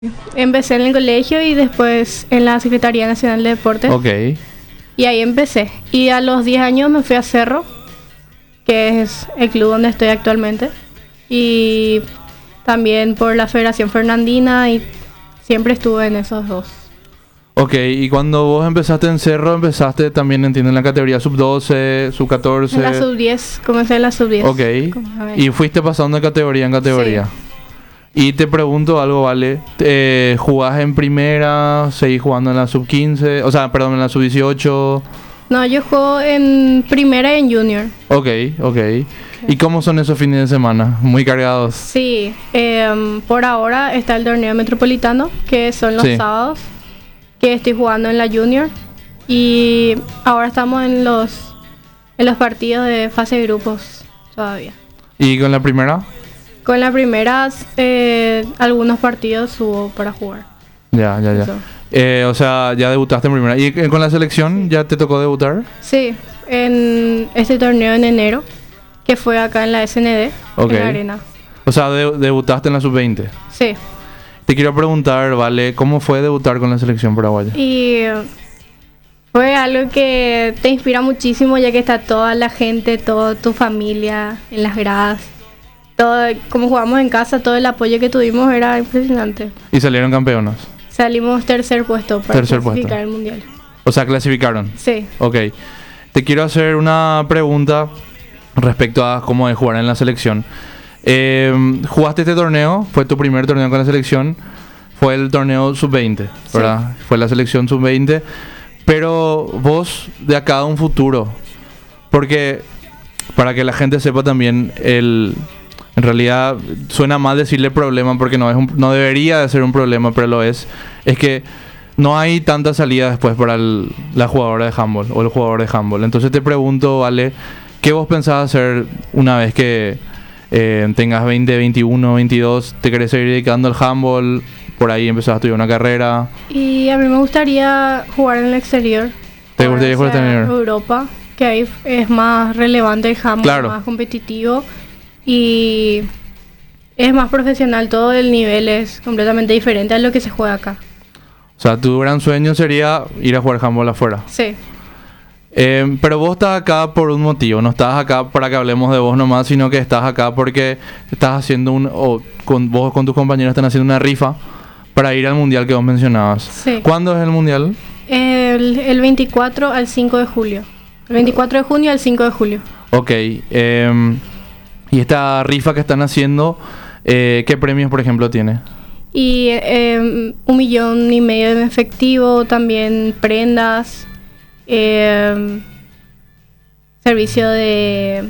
Empecé en el colegio y después en la Secretaría Nacional de Deportes. Ok. Y ahí empecé. Y a los 10 años me fui a Cerro, que es el club donde estoy actualmente. Y también por la Federación Fernandina y siempre estuve en esos dos. Ok, y cuando vos empezaste en Cerro, empezaste también, entiendo, en la categoría sub-12, sub-14. En la sub-10, comencé en la sub-10. Ok. Y fuiste pasando de categoría en categoría. Sí. Y te pregunto algo, ¿vale? ¿Jugás en primera? ¿Seguís jugando en la sub-15? O sea, perdón, en la sub-18. No, yo juego en primera y en junior. Ok. ¿Y cómo son esos fines de semana? ¿Muy cargados? Sí, por ahora está el torneo metropolitano, que son los sábados, que estoy jugando en la junior. Y ahora estamos en los partidos de fase de grupos todavía. ¿Y con la primera? Con la primera, algunos partidos hubo para jugar. Ya. O sea, ya debutaste en primera. ¿Y con la selección ya te tocó debutar? Sí, en este torneo en enero, que fue acá en la SND, en la arena. O sea, debutaste en la sub-20. Sí. Te quiero preguntar, ¿vale? ¿Cómo fue debutar con la selección paraguaya? Y fue algo que te inspira muchísimo, ya que está toda la gente, toda tu familia en las gradas. Todo, como jugamos en casa, todo el apoyo que tuvimos era impresionante. ¿Y salieron campeonas? Salimos tercer puesto para clasificar el mundial. O sea, ¿clasificaron? Sí. Ok. Te quiero hacer una pregunta respecto a cómo es jugar en la selección. Jugaste este torneo, fue tu primer torneo con la selección, fue el torneo sub-20, ¿verdad? Sí. Fue la selección sub-20, pero vos de acá a un futuro, porque para que la gente sepa también, en realidad suena mal decirle problema porque no debería de ser un problema, pero lo es que no hay tanta salida después para la jugadora de handball o el jugador de handball. Entonces te pregunto, ¿vale? ¿Qué vos pensás hacer una vez que tengas 20, 21, 22, te querés seguir dedicando al handball, por ahí empezás a estudiar una carrera? Y a mí me gustaría jugar en el exterior. ¿Te gustaría jugar en Europa? Que ahí es más relevante el handball, claro, más competitivo y es más profesional. Todo el nivel es completamente diferente a lo que se juega acá. O sea, tu gran sueño sería ir a jugar handball afuera. Sí. Pero vos estás acá por un motivo, no estás acá para que hablemos de vos nomás, sino que estás acá porque estás haciendo vos con tus compañeros están haciendo una rifa para ir al mundial que vos mencionabas. Sí. ¿Cuándo es el mundial? El 24 al 5 de julio. El 24 de junio al 5 de julio. Ok. Y esta rifa que están haciendo, ¿qué premios, por ejemplo, tiene? Y 1,5 millones en efectivo, también prendas. Servicio de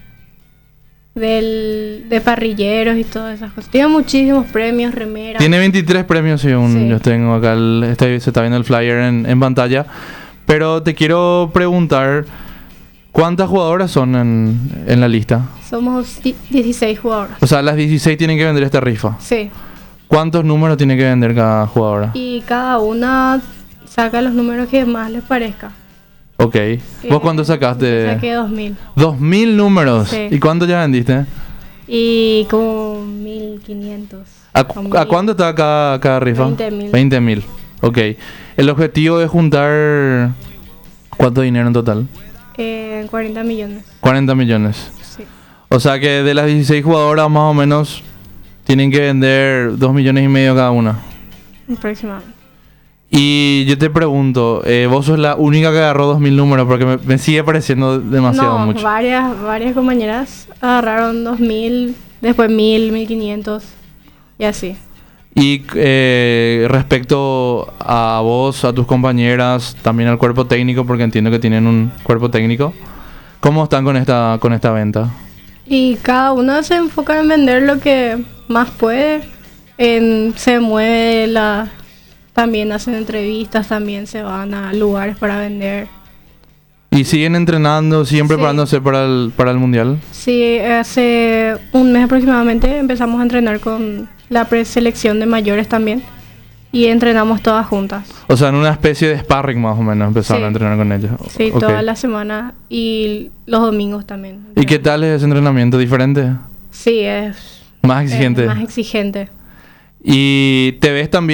parrilleros y todas esas cosas. Tiene muchísimos premios, remeras. Tiene 23 premios según yo tengo acá. Se está viendo el flyer en pantalla. Pero te quiero preguntar, ¿cuántas jugadoras son en la lista? Somos 16 jugadoras. O sea, las 16 tienen que vender esta rifa. Sí. ¿Cuántos números tiene que vender cada jugadora? Y cada una saca los números que más les parezca. Ok. ¿Vos cuánto sacaste? Saqué 2,000. 2,000 números. Sí. ¿Y cuánto ya vendiste? Y como 1,500. ¿A cuánto está cada rifa? 20,000. 20,000. Ok. El objetivo es juntar... ¿Cuánto dinero en total? 40 millones. 40 millones. Sí. O sea que de las 16 jugadoras más o menos tienen que vender 2,5 millones cada una. Aproximadamente. Y yo te pregunto, vos sos la única que agarró 2,000 números porque me sigue pareciendo demasiado mucho. Varias compañeras agarraron 2,000, después 1,000, 1,500 y así. Y respecto a vos, a tus compañeras, también al cuerpo técnico, porque entiendo que tienen un cuerpo técnico, ¿cómo están con esta venta? Y cada uno se enfoca en vender lo que más puede. Se mueve también hacen entrevistas, también se van a lugares para vender. ¿Y siguen entrenando, siguen preparándose para el mundial? Sí, hace un mes aproximadamente empezamos a entrenar con la preselección de mayores también. Y entrenamos todas juntas. O sea, en una especie de sparring más o menos empezaron a entrenar con ellas. Sí, toda la semana y los domingos también. ¿Y qué tal es ese entrenamiento? ¿Diferente? Sí, es más exigente. Más exigente. Y te ves también